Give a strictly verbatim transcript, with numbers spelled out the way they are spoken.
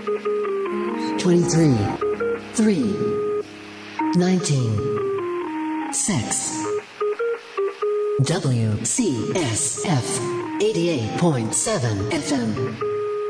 twenty-three, three, nineteen, six. W C S F eighty-eight point seven F M.